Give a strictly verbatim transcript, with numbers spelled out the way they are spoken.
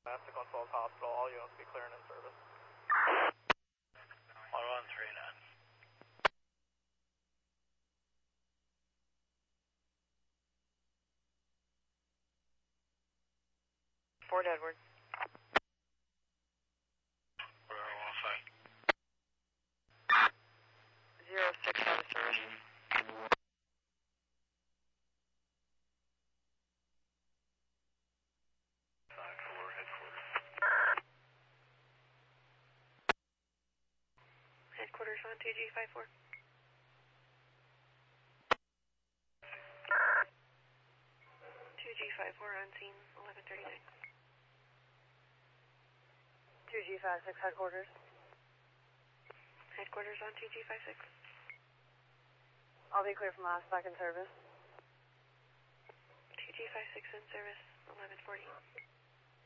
Massac on Falls Hospital, all units be clear and in service. one one three nine. Fort Edward. We're one five. Zero six out of service. Five four headquarters. Headquarters on two G five four. two G five four on scene, eleven thirty-nine. two G five six headquarters. Headquarters on two G five six. I'll be clear from last back in service. two G five six in service, eleven